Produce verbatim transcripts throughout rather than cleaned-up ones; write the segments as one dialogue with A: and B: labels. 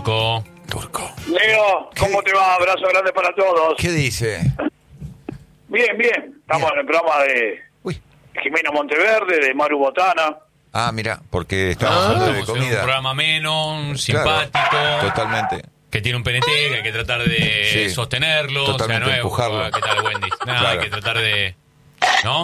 A: Turco.
B: Turco.
C: Leo, ¿cómo te va? Abrazo grande para todos.
B: ¿Qué dice?
C: Bien, bien. Estamos
B: Bien.
C: en el programa de
B: Uy.
C: Jimena Monteverde, de Maru Botana.
B: Ah, mira, porque estábamos
A: Ah,
B: hablando de
A: estamos en un
B: comida.
A: programa ameno,
B: Claro,
A: simpático.
B: totalmente.
A: Que tiene un P N T, que hay que tratar de
B: Sí,
A: sostenerlo.
B: totalmente
A: o sea, no es,
B: empujarlo.
A: "Ah, ¿qué tal, Wendy?" Nada,
B: Claro.
A: hay que tratar de... ¿No?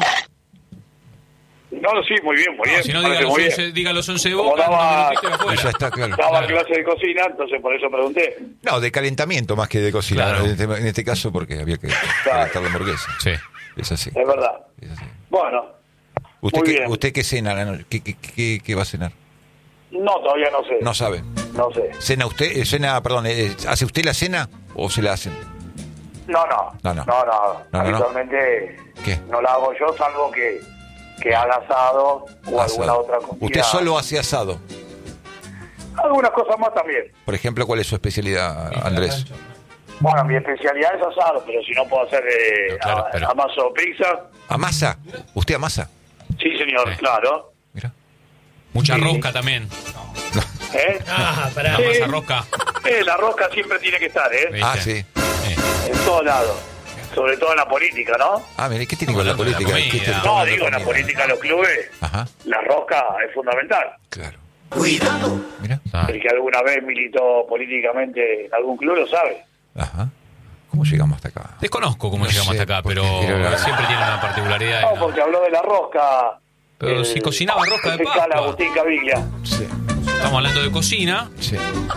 C: No, sí, muy bien, muy
A: No,
C: bien.
A: si no,
C: me
A: diga
C: parece
A: los,
C: muy
A: once,
C: bien.
A: diga los once de
C: Como
A: Boca,
C: daba-
A: no me lo
B: Y ya
A: afuera.
B: está, claro.
C: Estaba en
A: Claro.
C: clase de cocina, entonces por eso pregunté.
B: No, de calentamiento más que de cocina.
A: Claro.
B: En, este, en este caso, porque había que calentar la hamburguesa.
A: Sí.
B: Es así.
C: Es verdad.
B: Es así.
C: Bueno,
B: ¿Usted,
C: Muy
B: qué,
C: bien.
B: ¿Usted qué cena la noche? ¿Qué, qué, qué, qué va a cenar?
C: no, todavía no sé.
B: No sabe.
C: No sé.
B: ¿Cena usted? eh, cena, perdón, eh, ¿hace usted la cena o se la hacen?
C: No, no.
B: No, no.
C: No, no.
B: No, no, no.
C: Habitualmente
B: ¿Qué?
C: no la hago yo, salvo que, que haga asado o alguna
B: Asado.
C: otra comida.
B: ¿Usted solo hace asado?
C: Algunas cosas más también.
B: Por ejemplo, ¿cuál es su especialidad, Andrés?
C: Bueno, mi especialidad es asado, pero si no puedo hacer eh,
A: No, claro,
C: a-
A: pero-
C: amaso o pizza.
B: ¿Amasa? ¿Usted amasa?
C: Sí, señor,
A: Sí.
C: claro.
B: Mira.
A: Mucha
C: Sí.
A: rosca también.
C: ¿Eh?
D: Ah, pará.
A: La
C: Sí.
A: masa rosca.
C: Eh, la rosca siempre tiene que estar, ¿eh?
A: ¿Viste?
B: Ah, sí.
A: Eh.
C: En todos lados. Sobre todo en la política, ¿no?
B: Ah, mire, ¿qué tiene con la
A: Hablando de la
B: política?
A: comida.
B: ¿Qué está
C: No,
B: hablando de
C: digo, en la
B: comida?
C: política de los clubes,
B: Ajá,
C: la rosca es fundamental.
B: claro.
D: Cuidado.
B: Mira.
A: Ah.
C: El que alguna vez militó políticamente en algún club lo sabe.
B: Ajá. ¿Cómo llegamos hasta acá?
A: Desconozco cómo
B: No
A: llegamos
B: sé,
A: hasta acá,
B: porque
A: pero
B: era la-
A: siempre tiene una particularidad.
C: No,
A: ¿no?
C: porque habló de la rosca.
A: Pero
C: el-
A: si cocinaba rosca de
C: el fiscal
A: Pascua.
C: Agustín Caviglia.
B: Sí,
A: Estamos hablando de cocina.
B: sí.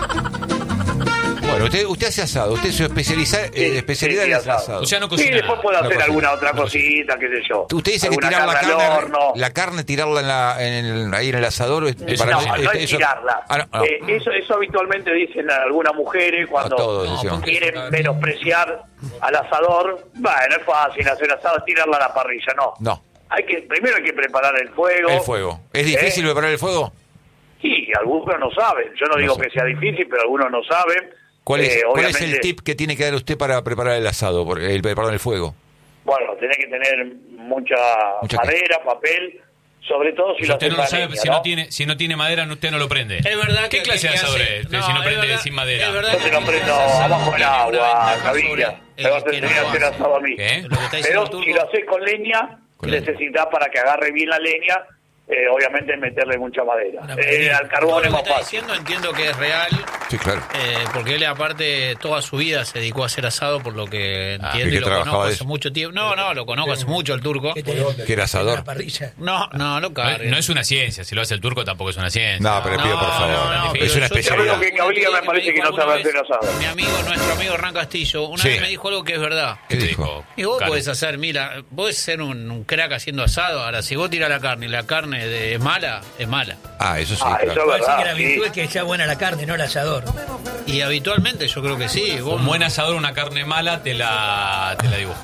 B: Bueno, usted, usted hace asado. Usted su especializa, eh,
C: Sí,
B: especialidad
C: sí, sí,
B: es
C: asado.
B: asado.
A: O sea, no
C: Sí,
A: cocina.
C: después puede
B: No
C: hacer
B: cocina.
C: alguna otra
A: No
C: cosita, qué sé yo.
B: Usted dice que
C: Alguna
B: tirar la
C: carne al
B: carne,
C: horno.
B: la carne, tirarla en la, en el, ahí en el asador. es-
A: Eso
C: No,
A: no,
C: no
B: este-
C: es
B: eso-
C: tirarla.
B: Ah, no, no.
C: Eh, eso, eso habitualmente dicen algunas mujeres cuando
B: A todos,
A: No,
B: decíamos.
A: porque-
C: quieren menospreciar al asador. Bueno, es fácil hacer asado, tirarla a la parrilla, no.
B: No,
C: Hay que, primero hay que preparar el fuego.
B: el fuego. ¿Es difícil
C: ¿Eh?
B: preparar el fuego?
C: Sí, algunos no saben. Yo no digo
B: sé.
C: que sea difícil, pero algunos no saben.
B: ¿Cuál es,
C: Eh,
B: ¿cuál es el
C: obviamente,
B: tip que tiene que dar usted para preparar el asado, por- el, perdón, el fuego?
C: Bueno, tenés que tener mucha,
B: Mucha
C: madera, papel, sobre todo si
A: Si
C: lo
A: usted
C: haces
A: no lo
C: a
A: sabe,
C: leña,
A: si
C: ¿no?
A: no tiene, si no tiene madera, usted no lo prende.
D: Es verdad
A: ¿Qué
D: que-
A: clase
D: que-
A: de
D: que
A: asador
D: hace-
A: es?
D: no,
A: si no
D: es
A: prende
D: verdad-
A: sin madera.
D: es verdad
C: Yo
D: que
C: te lo
D: el-
C: prendo
D: el-
C: abajo del
D: el-
C: agua,
D: el-
C: Caviglia.
D: el-
C: Me vas a
D: el-
C: enseñar a hacer asado a mí.
A: ¿Qué?
D: Lo que está diciendo
C: Pero
D: el turco.
C: si lo haces con leña,
B: Con leña.
C: necesitas para que agarre bien la leña, eh, obviamente meterle mucha madera.
D: Una
C: Eh,
D: maderita.
C: al carbón
D: Todo
C: es
D: lo
C: más
D: que está
C: fácil.
D: diciendo entiendo que es real,
B: Sí, claro.
D: eh, porque él aparte toda su vida se dedicó a hacer asado, por lo que
A: Ah,
D: entiendo
B: ¿y
D: y
B: qué
D: lo
B: trabajaba
D: conozco
B: de
D: hace
B: eso?
D: mucho tiempo. No, no, lo conozco hace mucho el turco.
B: Que era asador.
E: La parrilla.
D: No, no, no
A: No,
D: cargue.
A: es- no es una ciencia, si lo hace el turco tampoco es una ciencia.
B: No, pero le pido por
D: No,
B: favor.
D: no, no,
B: es
D: pero
B: una
D: yo-
B: especialidad.
C: Yo creo que Caviglia me parece que no
D: alguna
C: sabe
D: vez,
C: hacer asado.
D: Mi amigo, nuestro amigo Hernán Castillo, una
B: Sí.
D: vez me dijo algo que es verdad.
B: ¿Qué
A: te
B: dijo?
A: dijo?
D: Y vos
A: Calu.
D: podés hacer, mira, podés ser un, un crack haciendo asado. Ahora, si vos tirás la carne y la carne de- es mala, es mala.
B: Ah, eso sí,
C: Ah,
B: claro.
C: eso es
E: Puede decir
C: verdad.
E: que la virtud
C: sí.
E: es que sea buena la carne, no el asador.
D: Y habitualmente yo creo que sí. Vos
A: Un buen asador, una carne mala, te la, te la dibujo.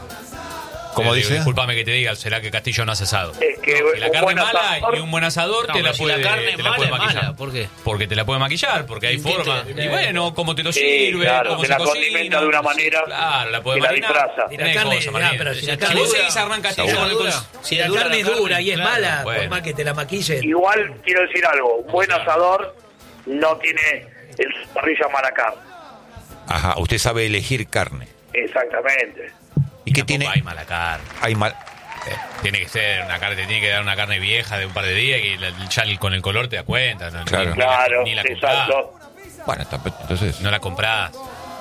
B: ¿Cómo
A: Te
B: dice?
A: digo, Disculpame que te diga, será que Castillo no hace asado.
C: Es que
A: No, la
C: un
A: carne
C: buen
A: mala
C: asador-
A: y un buen asador
D: No,
A: te la
D: pero si
A: puede,
D: la carne
A: te la
D: mala
A: puede
D: es
A: maquillar.
D: mala, ¿por qué?
A: Porque te la puede maquillar, porque hay
D: ¿Y qué
A: forma.
D: te-
A: Y bueno, cómo te lo
C: Sí,
A: sirve,
C: claro,
A: cómo
C: te
A: se
C: la
A: cocina.
C: condimenta de una manera
A: Claro, la puede
C: que la
A: marinar.
C: disfraza.
E: Y la
A: Tenés
E: carne,
A: cosas,
E: ya,
A: María.
E: pero si la
A: Si
E: carne
A: vos
E: dura-
A: seguís a Hernán Castillo
D: Si
A: con el
D: dura-
A: cons-
E: Si
D: si
E: la
D: dura
E: carne es
D: carne,
E: dura y es
D: claro,
E: mala,
A: bueno.
E: por más que te la maquillen.
C: Igual quiero decir algo, un buen
A: será?
C: asador no tiene el parrilla mala carne.
B: Ajá, usted sabe elegir carne.
C: Exactamente.
B: ¿Y qué
A: Tampoco
B: tiene?
A: hay mala carne.
B: Hay mal.
A: Eh, Tiene que ser una carne, te tiene que dar una carne vieja de un par de días y la- ya el- con el color te das cuenta. No,
B: Claro.
A: Ni,
C: Claro,
A: ni la, ni la comprás.
C: exacto.
B: Bueno, está- entonces.
A: No la comprás.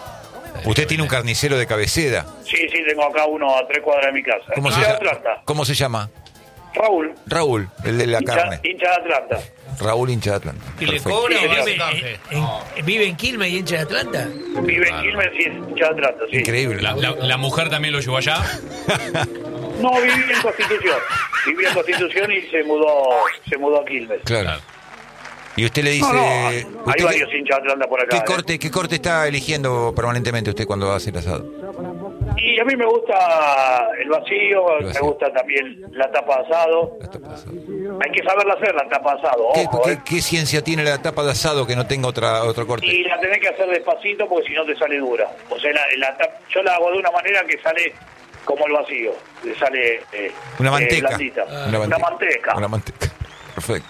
B: Usted tiene un carnicero de cabecera.
C: Sí, sí, tengo acá uno a tres cuadras de mi casa.
B: ¿Cómo se,
C: Hincha de
B: llama?
C: Atlanta.
B: ¿Cómo se llama?
C: Raúl,
B: Raúl, el de la
C: hincha,
B: carne.
C: hincha de Atlanta.
B: Raúl hincha de Atlanta.
D: ¿Y le
B: Perfecto.
D: cobra
C: Sí,
D: o hace
E: ¿Vive
D: canje?
E: en, en- vive en Quilmes y hincha de Atlanta?
C: Vive en
A: Claro.
C: Quilmes y es hincha de Atlanta, sí.
B: Increíble.
A: La, la- la mujer también lo llevó allá.
C: No, viví en Constitución. Viví en Constitución y se mudó se mudó a Quilmes.
B: Claro. Y usted le dice.
C: No, no, hay
B: ¿usted
C: varios
B: qué,
C: hinchas de Atlanta por acá.
B: qué
C: ¿eh?
B: corte, ¿Qué corte está eligiendo permanentemente usted cuando hace el asado?
C: Y a mí me gusta el vacío,
B: El
C: me
B: vacío.
C: gusta también la tapa de asado.
B: La tapa de asado.
C: Hay que saberla hacer, la tapa de asado,
B: ¿Qué,
C: ojo,
B: qué-
C: ¿eh?
B: qué ciencia tiene la tapa de asado que no tenga otra otro corte?
C: Y la tenés que hacer despacito porque si no te sale dura. O sea, la, la tap- yo la hago de una manera que sale como el vacío. Le sale eh,
B: Una
C: eh,
B: manteca.
C: blandita.
B: Una
C: Una manteca.
B: Una manteca. Perfecto.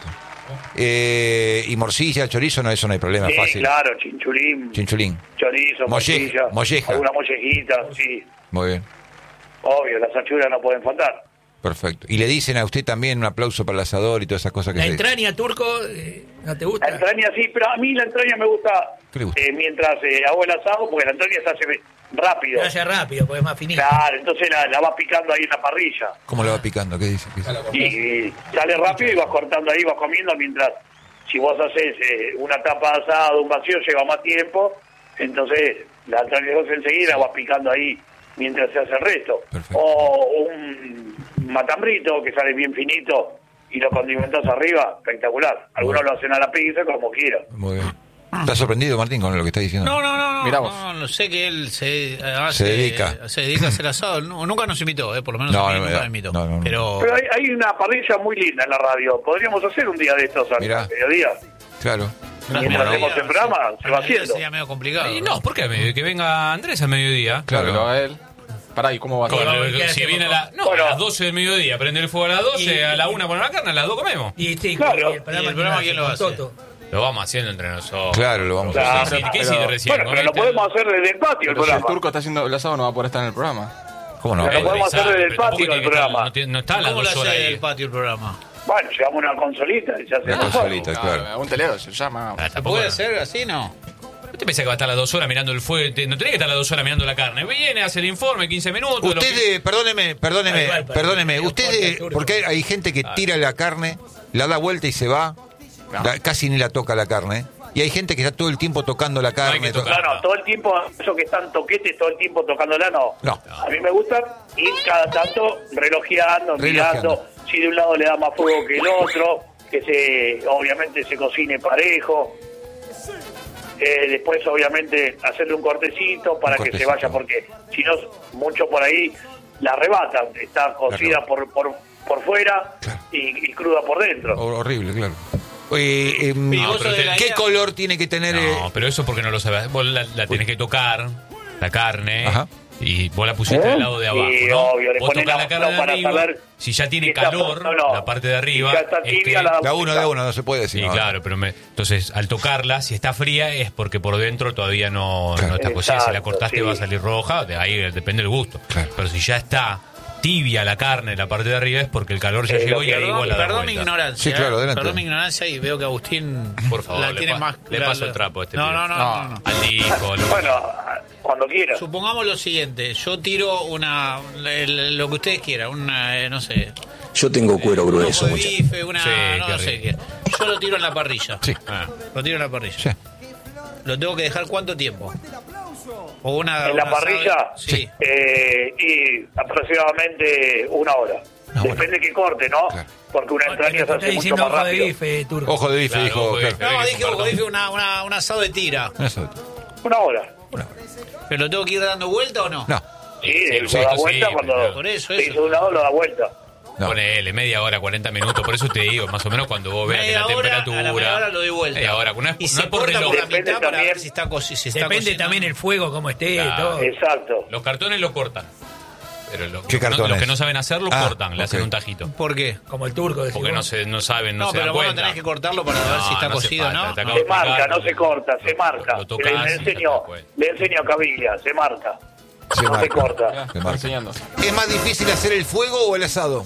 B: Eh, y morcilla, chorizo, no, eso no hay problema,
C: Sí,
B: fácil.
C: claro, chinchulín,
B: Chinchulín.
C: chorizo,
B: Molle-
C: morcilla,
B: molleja.
C: alguna mollejita, sí.
B: Muy bien,
C: Obvio, las achuras no pueden faltar.
B: perfecto. Y le dicen a usted también un aplauso para el asador y todas esas cosas que
E: La
B: se...
E: entraña, Turco, eh, ¿no te gusta?
C: La entraña sí, pero a mí la entraña me gusta,
B: ¿Qué le gusta?
C: eh, mientras eh, hago el asado, porque la entraña se hace rápido.
E: Se hace rápido, porque es más finito.
C: Claro, entonces la, la vas picando ahí en la parrilla.
B: ¿Cómo le va picando? ¿Qué dice? ¿Qué dice?
C: Y, y sale rápido y vas cortando ahí, vas comiendo, mientras si vos haces eh, una tapa de asado, un vacío, lleva más tiempo, entonces la entraña enseguida vas picando ahí mientras se hace el resto.
B: Perfecto.
C: O un matambrito que sale bien finito y lo condimentas arriba, espectacular. Algunos
B: Bueno.
C: lo hacen a la pizza como quieran.
B: Muy bien. ¿Estás sorprendido, Martín, con lo que está diciendo?
D: No, no, no, no,
F: Mirá vos.
D: no, no sé que él se, eh, hace,
B: Se dedica.
D: se dedica a hacer asado. No, nunca nos invitó, eh, por lo menos
B: No,
D: a mí
B: no,
D: nunca
B: no,
D: me invitó.
B: no, no, no.
D: Pero,
C: Pero hay, hay una parrilla muy linda en la radio. Podríamos hacer un día de estos al
B: Mirá.
C: mediodía.
B: Claro.
C: Mientras hacemos el programa, se va haciendo.
D: Sería medio complicado.
A: Y no, ¿por qué? Me- Que venga Andrés al mediodía.
B: Claro.
F: Pero a él. Pará, ¿y cómo va a ser?
A: Con-
E: Claro, ¿qué
A: si
E: hacemos?
A: viene a, la, no,
C: Bueno.
A: a las doce del mediodía, prende el fuego a las doce,
E: Y-
A: a la una poner la carne, a las dos comemos.
E: Y, sí,
C: Claro.
E: y el programa,
D: ¿Y el programa quién lo
E: con
D: hace?
E: Toto.
A: Lo vamos haciendo entre nosotros.
B: Claro, lo vamos a
C: Claro.
B: hacer.
A: ¿Qué
F: Pero-
A: hiciste recién?
C: Bueno, pero lo
A: ¿Comiste?
C: podemos hacer desde el patio el
F: Pero si el
C: programa.
F: turco está haciendo el asado, no va a poder estar en el programa.
B: ¿Cómo no?
C: Pero lo podemos hacer desde el
A: Pero tampoco
C: patio
A: tiene
C: el
A: que estar-
C: programa.
A: No, tiene- no está a las
D: ¿Cómo lo
A: dos
D: hace
A: horas ahí.
D: el patio el programa?
C: Bueno, llevamos una consolita y se hace
B: Una
C: mejor.
B: consolita, claro.
F: Ah, un teleo se llama.
A: Ah,
D: ¿Se
A: tampoco-
D: puede hacer así, no?
A: ¿No te pensás que va a estar las dos horas mirando el fuego? Te- No tenés que estar las dos horas mirando la carne. Viene, hace el informe, quince minutos. lo
B: Usted,
A: que-
B: eh, perdóneme, perdóneme,
E: Ah, igual, para-
B: perdóneme.
E: para-
B: Usted,
E: para-
B: eh,
E: turco.
B: porque hay, hay gente que tira la carne, la da vuelta y se va, la- casi ni la toca la carne. Y hay gente que está todo el tiempo tocando la
A: hay
B: carne.
A: que
B: to-
A: tocar.
C: No, no, todo el tiempo, eso que están toquetes, todo el tiempo tocándola, no.
B: No.
C: A mí me gusta ir cada tanto relojeando,
B: Relojeando.
C: mirando si de un lado le da más fuego que el otro, que se, obviamente se cocine parejo. Eh, después, obviamente, hacerle un cortecito para
B: Un
C: que se
B: cortecito.
C: vaya, porque si no, mucho por ahí la arrebatan. Está cocida
B: arrebatan.
C: por, por, por fuera
B: Claro.
C: y, y cruda por dentro.
B: Hor- Horrible, claro. Eh, em,
D: Pero vos
A: pero
D: sos de
A: te-
D: la
B: ¿Qué
D: idea-
B: color tiene que tener? eh?
A: No, pero eso porque no lo sabes. Vos la, la tenés que tocar, la carne,
B: Ajá.
A: y vos la pusiste
C: ¿Eh?
A: del lado de abajo,
C: Sí,
A: ¿no?
C: obvio, le
A: Vos
C: pones
A: tocás
C: la-
A: la carne
C: no,
A: de
C: para
A: arriba,
C: saber
A: si ya tiene
C: si está
A: calor,
C: no, no.
A: la parte de arriba...
C: Si ya está
A: es
C: tibia,
A: que-
C: la-
B: Da uno, da uno, no se puede decir.
A: Sí,
B: no.
A: claro, pero me- entonces al tocarla, si está fría es porque por dentro todavía no,
B: Claro.
A: no está cocida. Si la
C: Exacto,
A: cortaste
C: sí.
A: va a salir roja, de ahí depende del gusto.
B: Claro.
A: Pero si ya está tibia la carne, la parte de arriba es porque el calor ya
C: Eh,
A: llegó
C: lo
A: y
C: que-
A: ahí
D: Perdón,
A: vos la das
D: perdón mi
A: vuelta.
D: ignorancia.
B: Sí, claro,
D: eh.
B: adelante.
D: Perdón mi ignorancia y veo que Agustín
A: Por favor,
D: la
A: le
D: tiene
A: pa-
D: más.
A: le
D: la-
A: paso
D: la-
A: el trapo a este
D: no,
A: pibe.
D: no, no,
F: No.
D: no, no.
A: Al disco, lo-
C: Bueno, cuando quieras.
D: Supongamos lo siguiente, yo tiro una, el- lo que ustedes quieran, una, eh, no sé,
G: Yo tengo cuero
D: un
G: grueso,
D: ojo de
G: muchacho.
D: bife, una,
A: Sí,
D: no,
A: qué
D: sé
A: rico.
D: qué. Yo lo tiro en la parrilla.
B: Sí.
A: Ah.
D: Lo tiro en la parrilla.
B: Sí.
D: ¿Lo tengo que dejar cuánto tiempo? O una,
C: ¿En la
D: una
C: parrilla?
D: asada- Sí.
C: Eh, y aproximadamente una hora.
B: Una hora.
C: Depende que corte, ¿no?
B: Claro.
C: Porque una
E: Te
C: entraña se
E: está
C: hace mucho
E: diciendo
C: más
E: ojo de
C: rápido.
E: bife, Turco.
B: Ojo de bife,
A: Claro,
B: dijo.
A: ojo de
B: claro.
A: bife.
D: No,
A: que
D: dije,
A: compartan.
D: dije una, una, un asado de tira.
B: Eso.
C: Una hora.
D: ¿Pero lo tengo que ir dando vuelta o no?
B: No,
C: Sí,
A: Sí,
C: lo
A: sí,
C: da
A: sí,
C: vuelta
A: sí,
C: cuando
A: pero-
D: Por eso,
C: se
D: eso.
C: hizo de un lado, lo da vuelta.
B: no.
A: Ponele media hora, cuarenta minutos, por eso te digo, más o menos cuando vos veas que
D: Media
A: la
D: hora,
A: temperatura...
D: a la media hora lo doy vuelta.
A: Media hora, no es,
D: y
A: no
D: se
A: es por
D: corta
A: reloj.
D: por la
C: Depende
D: mitad para
C: también-
D: ver si está, co- si se está
E: Depende
D: cocinando.
E: también el fuego, cómo esté,
A: Claro.
E: todo.
C: Exacto.
A: Los cartones lo cortan. Pero lo-
B: ¿Qué
A: los, que no,
B: cartones?
A: los que no saben hacerlo
B: Ah,
A: cortan, le hacen
B: ok.
A: un tajito.
D: ¿Por qué?
E: Como el turco. decís
A: Porque no
E: vos.
A: se, no saben, no,
D: No,
A: se
D: pero
A: dan
D: vos no
A: cuenta.
D: tenés que cortarlo para ver si está
A: no hace
D: cocido,
A: falta,
D: ¿no?
A: te acabo
C: Se
A: de explicar,
C: marca, no
A: porque
C: se corta, se
A: lo-
C: marca.
A: Lo tocás
C: le, le
A: y ya te
C: enseño,
A: das cuenta.
C: le enseño a Cabilia, se marca.
B: Se
C: no
B: marca.
C: se corta.
F: Ya,
B: Se
F: está
B: marca.
F: enseñando.
B: ¿Es más difícil hacer el fuego o el asado?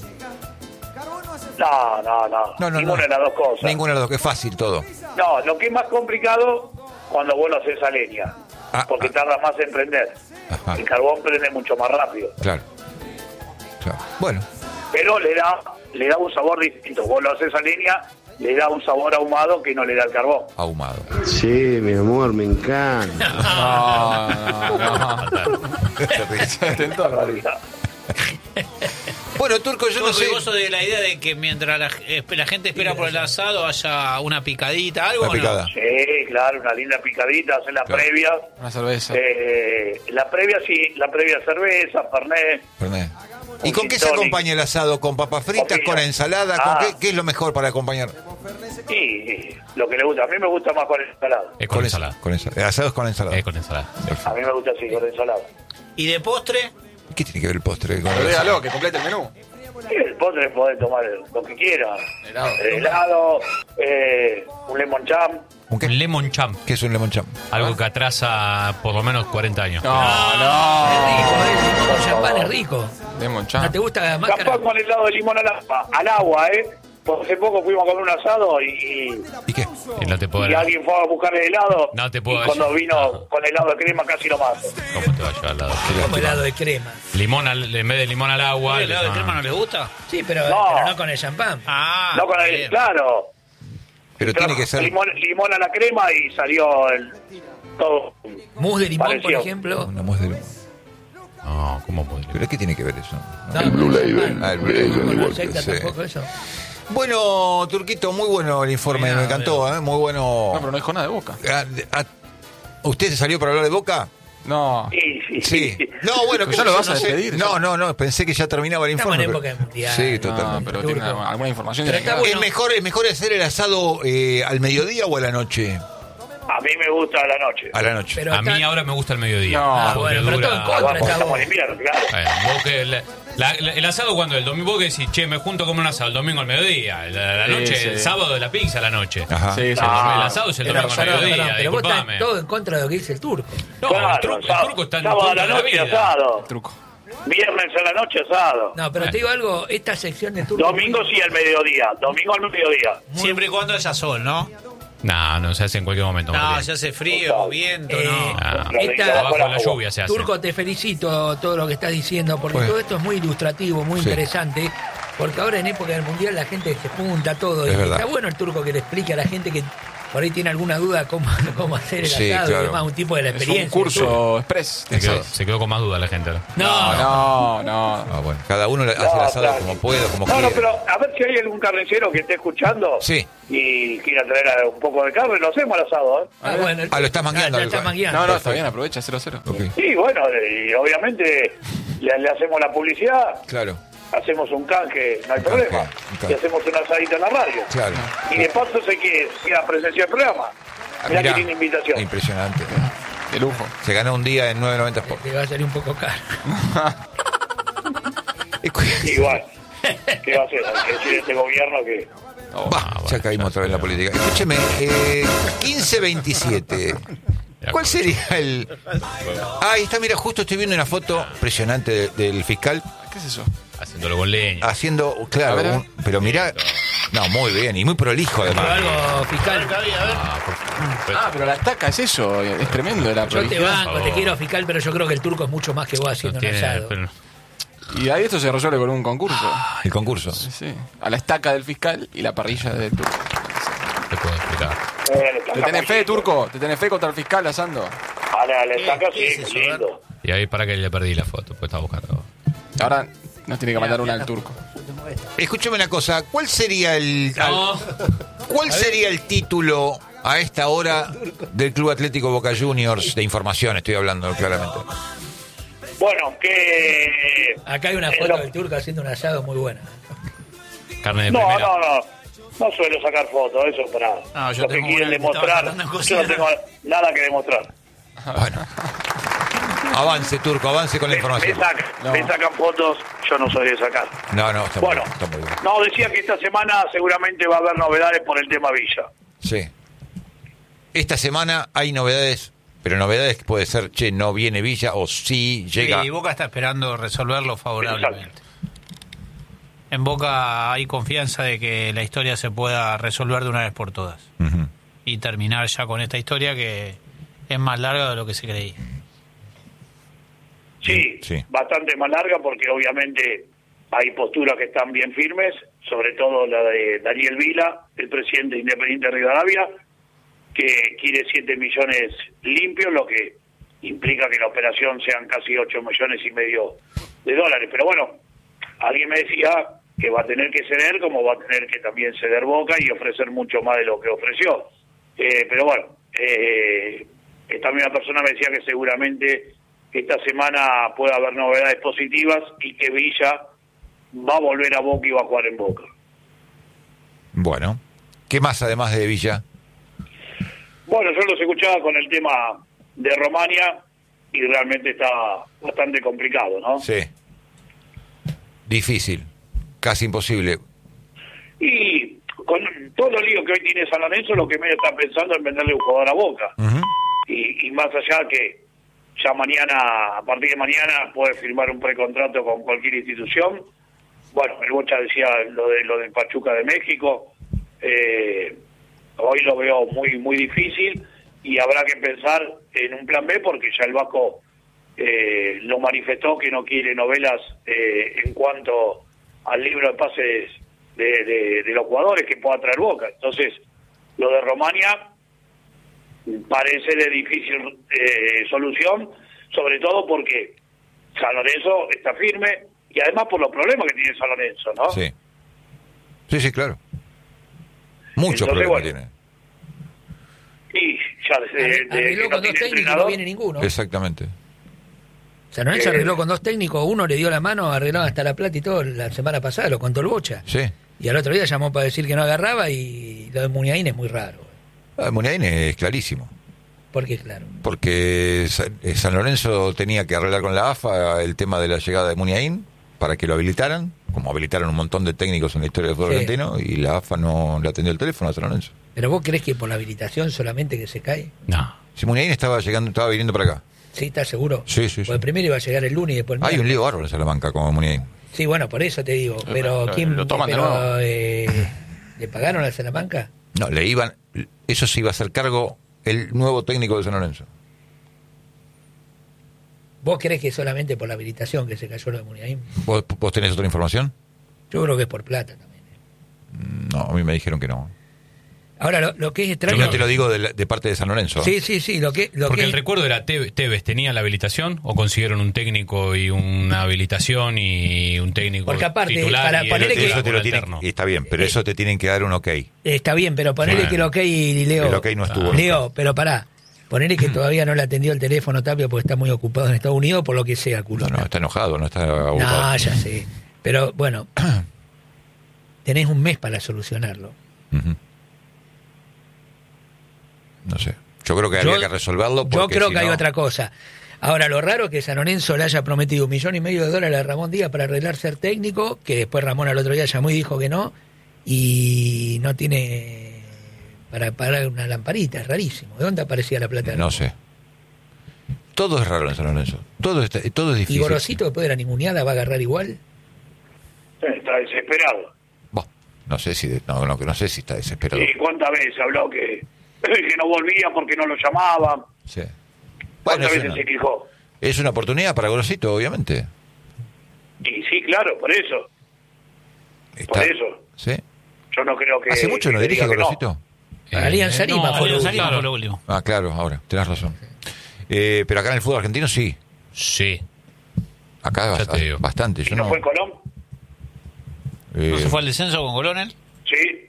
C: No, no, no.
B: No, no,
C: Ninguna
B: no.
C: de las dos cosas.
B: Ninguna de las dos, que es fácil todo.
C: No, lo que es más complicado cuando vos lo haces a leña.
B: Ah,
C: porque
B: ah.
C: tarda más en prender.
B: Ajá.
C: El carbón prende mucho más rápido.
B: Claro. Claro. Bueno,
C: Pero le da, le da un sabor distinto. Vos lo haces a leña, le da un sabor ahumado que no le da el carbón.
B: ahumado.
G: Sí, mi amor, me encanta.
F: No, no, no. Se tentó, Rodri.
B: Bueno, Turco, yo no
D: Turco,
B: sé.
D: y vos sos de la idea de que mientras la, eh, la gente espera por el asado haya una picadita, algo
B: Una
D: o no?
B: picada.
C: Sí, claro, una linda picadita, hacer la
B: Claro.
C: previa.
F: Una cerveza.
C: Eh, la previa sí, la previa cerveza, fernet.
B: Fernet. ¿Y
C: Un
B: con qué se
C: gin tonic.
B: acompaña el asado? ¿Con papas fritas?
C: Copilla.
B: ¿Con ensalada? ¿Con
C: Ah.
B: qué, qué es lo mejor para acompañar?
C: Y lo que le gusta, a mí me gusta más con ensalada.
A: Es con, ensalada.
B: esa- Con ensalada. El asado es con ensalada.
A: Es con ensalada.
C: A mí me gusta así, con ensalada.
D: ¿Y de postre?
B: ¿Qué tiene que ver el postre con el
F: Pero
B: asado?
F: dígalo, que complete el menú.
C: Y el postre podés tomar lo que quieras.
F: Helado.
C: Eh, helado, eh, un lemon cham.
B: ¿Un qué?
A: Un lemon champ.
B: ¿Qué es un lemon champ?
A: Algo que atrasa por lo menos cuarenta años.
F: No,
E: Es
F: no.
E: rico, es rico. Champán es rico.
F: Lemon
E: ¿No
F: Champ.
E: te gusta la máscara?
C: Champán con helado de limón al, agua- al agua, ¿eh? Porque hace poco fuimos a comer un asado y,
B: ¿Y qué?
A: Y no te puedo
C: y alguien fue a buscar el helado.
A: No te puedo
C: y cuando
A: decir.
C: vino con helado de crema casi lo mato.
A: ¿Cómo te va a llevar al lado?
E: Como helado de crema.
A: Limón al- en vez de limón al agua.
D: ¿El helado de crema no le gusta?
E: Sí, pero
C: No.
E: pero no con el champán.
D: Ah,
C: no con el,
D: bien.
C: claro.
B: Pero tiene que ser...
C: Limón, limón a la crema y salió el, todo.
E: Mousse de limón,
C: Pareció.
E: por ejemplo.
B: Una mousse de limón.
A: No, ¿cómo podría?
B: ¿Pero qué tiene que ver eso?
E: No,
G: El Blue Label.
B: Ah, el Blue Label,
E: Con la
B: igual
E: secta
B: que- sí.
E: tampoco eso.
B: Bueno, Turquito, muy bueno el informe,
D: Mirá,
B: me encantó, ¿eh? Muy bueno.
F: No, pero no dijo nada de Boca.
B: Ah, ah, ¿Usted se salió para hablar de Boca?
F: No.
C: Sí, sí.
B: Sí. No, bueno,
F: ¿Ya lo vas a
B: no sé.
F: despedir?
B: No, no, no, pensé que ya terminaba el
E: Estamos
B: informe.
E: en
B: pero-
E: época mundial.
B: Sí,
F: No,
B: totalmente.
F: pero
E: Turco.
F: tiene alguna información.
E: Pero
F: tiene que
E: está
F: dar.
B: ¿Es
E: bueno.
B: mejor, ¿Es mejor hacer el asado eh, al mediodía o a la noche?
C: A mí me gusta a la noche.
B: A la noche.
E: Pero
A: A mí
E: está-
A: ahora me gusta el mediodía.
F: No,
E: Ah,
A: porque
E: bueno, pero
A: dura-
E: todo en
C: Ah,
E: contra
C: vamos,
E: está
C: estamos
E: bueno.
C: en invierno, claro.
A: Bueno, vos que la- la- la- el asado cuando el domingo, vos que decís, che, me junto a comer un asado el domingo al mediodía, la, la
F: Sí,
A: noche,
F: sí.
A: el sábado de la pizza a la noche.
B: Ajá.
F: Sí, sí.
A: El,
C: Ah,
A: el asado es el
E: Pero,
A: domingo al
E: perdón,
A: mediodía,
E: perdón, pero vos estás
A: disculpame.
E: todo en contra de lo que dice el turco.
A: No,
C: Claro,
A: el, truco, el
C: sábado-
A: truco está en
C: sábado a
A: contra
C: la
A: de la
C: noche
A: vida.
C: asado.
F: Truco.
C: Viernes a la noche asado.
E: No, pero te digo algo, esta sección de turco...
C: Domingo sí al mediodía. Domingo al mediodía.
D: Siempre y cuando haya sol, ¿no?
A: No, no se hace en cualquier momento.
D: No,
A: Martín.
D: se hace frío, viento,
E: Eh,
D: no.
A: Ah,
E: esta-
A: abajo de la lluvia se hace.
E: Turco, te felicito todo lo que estás diciendo, porque
B: Bueno.
E: todo esto es muy ilustrativo, muy
B: Sí.
E: interesante, porque ahora en época del Mundial la gente se junta todo,
B: Es
E: y
B: verdad.
E: está bueno el turco que le explique a la gente que por ahí tiene alguna duda cómo, cómo hacer el
B: Sí,
E: asado
B: claro.
E: y demás, un tipo de la
F: Es un
E: experiencia. el turco.
F: curso express.
A: Se quedó, se quedó con más duda la gente ahora.
E: No,
F: No, no.
B: Ah, bueno, cada uno le hace el
C: No,
B: asado
C: claro.
B: como pueda, como
C: No,
B: quiera.
C: no, pero a ver si hay algún carnicero que esté escuchando.
B: Sí.
C: Y quiera traer a- un poco de carne, lo hacemos al asado, ¿eh?
E: Ah, bueno,
B: Ah, lo estás mangueando,
E: Ah, ya
B: algo.
E: estás mangueando.
F: No, no, está bien, aprovecha, cero cero.
B: Ok,
C: Sí, bueno, y obviamente le, le hacemos la publicidad,
B: claro,
C: hacemos un canje, no hay
B: Un
C: problema.
B: canje, un canje.
C: Y hacemos una asadita en la radio.
B: claro.
C: Y de paso se que queda presencia del programa.
B: Ah,
C: Mirá
B: mirá,
C: qué linda invitación.
B: impresionante.
F: De lujo.
B: Se ganó un día en nueve noventa Sport.
E: Te va a salir un poco caro.
C: Igual. ¿Qué va a hacer? Hay que decir este gobierno que...
F: Oh,
B: Bah, ya caímos otra vez en la política. Escúcheme, eh, quince veintisiete. ¿Cuál sería el...? Ah, ahí está, mira, justo estoy viendo una foto impresionante de- del fiscal
F: ¿Qué es eso?
A: Haciéndolo con leña.
B: haciendo, claro,
F: A ver, a ver.
B: un- pero mira, no, muy bien, y muy prolijo
E: Pero
B: además.
E: algo fiscal.
A: Ah, por-
F: Ah, pero la estaca es eso. Es tremendo la
E: Yo te
F: prolijidad.
E: banco, te quiero fiscal, pero yo creo que el turco es mucho más que vos
A: no
E: haciendo un
A: tiene-
E: asado.
A: pero-
F: Y ahí esto se resuelve con un concurso.
B: El concurso.
F: Sí. A la estaca del fiscal y la parrilla del turco.
A: te puedo explicar.
C: Eh,
F: ¿Te tenés fe, turco? ¿Te tenés fe contra el fiscal asando?
C: A la, la
D: ¿Qué-
C: estaca
D: qué
C: sí,
D: es eso,
C: lindo.
A: Y ahí para que le perdí la foto, pues estaba buscando.
F: Ahora nos tiene que mandar una al turco.
B: Escúcheme una cosa, ¿cuál sería el
A: No.
B: al- cuál sería el título a esta hora del Club Atlético Boca Juniors de información? Estoy hablando claramente.
C: Bueno, que...
E: Acá hay una
C: Eh,
E: foto
C: lo-
E: del turco haciendo un asado muy buena.
A: Carne de
C: No,
A: primera.
C: no, no. No suelo sacar fotos, eso para
D: No, yo
C: los que
D: tengo
C: quieren
D: una que estaba
C: demostrar.
D: tratando de
C: Yo no
D: cocinar.
C: tengo nada que demostrar.
B: Bueno. Avance, Turco, avance con la
C: Me, me
B: información.
C: sacan,
F: No.
C: me sacan fotos, yo no soy de sacar.
B: No, no, está
C: Bueno,
B: muy bien, está muy bien.
C: no, decía que esta semana seguramente va a haber novedades por el tema Villa.
B: Sí. Esta semana hay novedades, pero novedades que puede ser, che, no viene Villa o sí llega.
D: Sí, Boca está esperando resolverlo favorablemente. En Boca hay confianza de que la historia se pueda resolver de una vez por todas.
B: Ujú.
D: Y terminar ya con esta historia que es más larga de lo que se creía.
C: Sí,
B: Sí.
C: bastante más larga porque obviamente hay posturas que están bien firmes, sobre todo la de Daniel Vila, el presidente independiente de Rivadavia, que quiere siete millones limpios, lo que implica que la operación sean casi ocho millones y medio de dólares. Pero bueno, alguien me decía que va a tener que ceder, como va a tener que también ceder Boca y ofrecer mucho más de lo que ofreció. Eh, pero bueno, eh, esta misma persona me decía que seguramente esta semana puede haber novedades positivas y que Villa va a volver a Boca y va a jugar en Boca.
B: Bueno, ¿qué más además de Villa?
C: Bueno, yo los escuchaba con el tema de Romania y realmente está bastante complicado, ¿no?
B: Sí. Difícil. casi imposible.
C: Y con todos los líos que hoy tiene San Lorenzo, lo que medio está pensando es venderle un jugador a Boca.
B: Uh-huh.
C: y, y más allá que ya mañana, a partir de mañana, puede firmar un precontrato con cualquier institución. Bueno, el Bocha decía lo de lo del Pachuca de México. Eh, hoy lo veo muy muy difícil y habrá que pensar en un plan B porque ya el Vasco eh, lo manifestó que no quiere novelas eh, en cuanto al libro de pases de, de, de los jugadores que pueda traer Boca. Entonces, lo de Romania parece de difícil eh, solución, sobre todo porque San Lorenzo está firme y además por los problemas que tiene San Lorenzo, ¿no?
B: Sí, sí, sí, claro. Muchos
C: Entonces,
B: problemas
C: bueno, tiene. Y ya desde, desde que no tiene entrenador,
E: no viene ninguno.
B: Exactamente.
E: San Lorenzo
C: Eh,
E: arregló con dos técnicos, uno le dio la mano, arregló hasta La Plata y todo la semana pasada, lo contó el Bocha.
B: Sí.
E: Y al otro día llamó para decir que no agarraba y lo de Muniain es muy raro.
B: Ah, Muniain es clarísimo.
E: ¿Por qué? Claro.
B: Porque San Lorenzo tenía que arreglar con la A F A el tema de la llegada de Muniain para que lo habilitaran, como habilitaron un montón de técnicos en la historia del fútbol
E: Sí.
B: argentino, y la A F A no le atendió el teléfono a San Lorenzo.
E: ¿Pero vos crees que por la habilitación solamente que se cae?
A: No.
B: Si Muniain estaba llegando, estaba viniendo para acá.
E: ¿Sí? ¿Estás seguro?
B: Sí, sí, sí.
E: Porque primero iba a llegar el lunes y después el
B: Hay un
E: miércoles.
B: lío bárbaro en Salamanca con Muniain.
E: Sí, bueno, por eso te digo.
F: Sí,
E: Pero
F: lo-
E: ¿quién
F: lo toman de
E: pero,
F: nuevo.
E: eh, ¿le pagaron a Salamanca?
B: No, le iban, eso se iba a hacer cargo el nuevo técnico de San Lorenzo.
E: ¿Vos crees que solamente por la habilitación que se cayó lo de Muniain?
B: ¿Vos, vos tenés otra información?
E: Yo creo que es por plata también. ¿eh?
B: No, a mí me dijeron que no.
E: Ahora, lo, lo que es
B: Yo
E: extraño...
B: no te lo digo de, la- de parte de San Lorenzo.
E: Sí, sí, sí. Lo que, lo
A: Porque
E: que
A: el recuerdo era Tevez, Tevez tenía la habilitación o consiguieron un técnico y una habilitación y un técnico
E: Porque aparte,
A: titular
E: para
A: y el
E: ponerle
A: otro
E: que-
B: Eso te lo
A: con
B: tienen,
A: alterno.
B: está bien, pero eso te tienen que dar un ok.
E: Está bien, pero ponele
A: Sí.
E: que el ok, Leo...
B: El ok no estuvo
E: Leo, pero pará. Ponele que todavía no le atendió el teléfono Tapia porque está muy ocupado en Estados Unidos, por lo que sea, culo.
B: No, no, está enojado, no está abusado.
E: No, ya sé. Pero bueno, tenés un mes para solucionarlo.
B: Ujú. No sé. Yo creo que
E: Yo-
B: había que resolverlo.
E: Yo
B: porque
E: creo
B: si
E: que hay
B: no-
E: otra cosa. Ahora, lo raro es que San Lorenzo le haya prometido un millón y medio de dólares a Ramón Díaz para arreglar ser técnico, que después Ramón al otro día llamó y dijo que no, y no tiene para pagar una lamparita, es rarísimo. ¿De dónde aparecía la plata? de
B: No
E: Ramón?
B: sé. Todo es raro en San Lorenzo. Todo, está, todo es
E: ¿Y
B: difícil.
E: Gorosito después de la ninguneada va a agarrar igual?
C: está desesperado.
B: Bah, no sé si no, no, no sé si está desesperado.
C: ¿Y cuántas veces habló que, que no volvía porque no lo llamaban?
B: Sí.
C: ¿Cuántas
B: es
C: veces
B: una,
C: se quejó?
B: es una oportunidad para Gorosito, obviamente.
C: Y sí, claro, por eso.
B: Está-
C: Por eso.
B: ¿Sí?
C: Yo no creo que...
B: ¿Hace mucho no
C: que
B: dirige
C: diga que no.
B: Gorosito?
E: Para Alianza Lima
A: no,
E: fue lo
A: Alianza
E: último.
A: Lima fue lo último.
B: Ah, claro, ahora, tenés razón. Eh, pero acá en el fútbol argentino sí.
A: Sí.
B: Acá
A: Ya
B: bast-
A: te digo.
B: bastante.
C: ¿Y
B: Yo
C: no
B: no,
C: fue Colón?
B: eh,
D: ¿No se fue al descenso con Colón él?
C: Sí.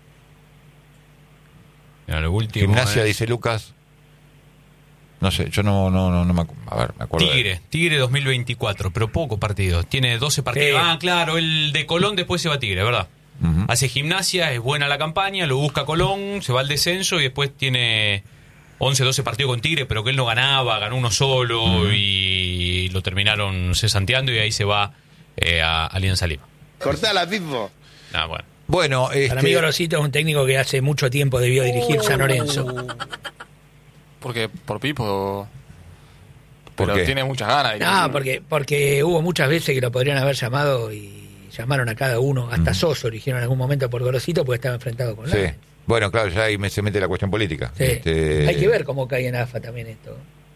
A: Mira, lo último
B: Gimnasia,
A: es
B: dice Lucas. No sé, yo no, no, no, no me, acu- a ver, me acuerdo. de-
A: Tigre, Tigre dos mil veinticuatro, pero poco partidos. Tiene doce partidos.
E: Sí.
A: Ah, claro, el de Colón después se va a Tigre, ¿verdad?
B: Ujú.
A: Hace Gimnasia, es buena la campaña, lo busca Colón, se va al descenso y después tiene once, doce partidos con Tigre, pero que él no ganaba, ganó uno solo y lo terminaron cesanteando y ahí se va eh, a Alianza Lima.
G: Cortala, Pipo.
A: Ah, bueno.
B: Bueno,
E: Para
B: este,
E: mí Gorosito es un técnico que hace mucho tiempo debió dirigir San Lorenzo.
F: Porque por Pipo.
B: ¿Por
F: Pero
B: qué?
F: tiene muchas ganas. de dirigir.
E: No, porque, porque hubo muchas veces que lo podrían haber llamado y llamaron a cada uno. Hasta Soso eligieron en algún momento por Gorosito porque estaba enfrentado con
B: sí.
E: Lara.
B: Bueno, claro, ya ahí me- se mete la cuestión política.
E: Sí.
B: Este,
E: Hay que ver cómo cae en A F A también esto.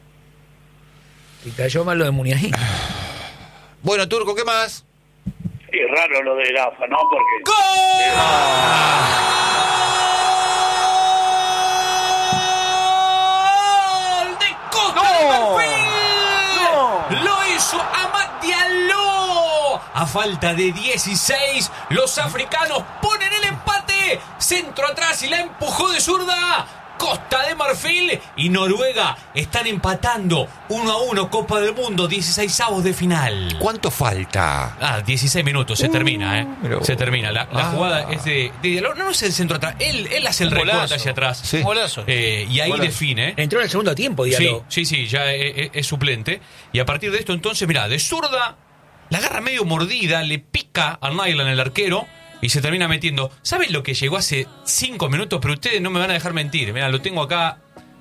E: Y cayó mal lo de Muniain.
B: Bueno, Turco, ¿qué más?
C: Sí, es raro lo del A F A, ¿no? Porque...
A: ¡Gol de Costa de Marfil! Lo hizo Amad Diallo. A falta de dieciséis, los africanos ponen el empate. Centro atrás y la empujó de zurda. Costa de Marfil y Noruega están empatando uno a uno. Copa del Mundo, dieciseisavos de final.
B: ¿Cuánto falta?
A: Ah, dieciséis minutos, se termina, ¿eh?
B: pero-
A: Se termina. La, la
B: Ah.
A: jugada es de, de Diallo. No, no es el centro atrás. Él, él hace el
D: Un
A: recorte
D: golazo.
A: hacia atrás.
B: Sí.
D: Un golazo.
A: Eh, y ahí
F: Golazo.
A: define.
E: Entró en el segundo tiempo,
A: Sí,
E: Diallo.
A: sí, sí, ya es, es- es suplente. Y a partir de esto, entonces, mirá, de zurda, la agarra medio mordida, le pica a Nyland, el arquero, y se termina metiendo. ¿Saben lo que llegó hace cinco minutos? Pero ustedes no me van a dejar mentir. Mirá, lo tengo acá.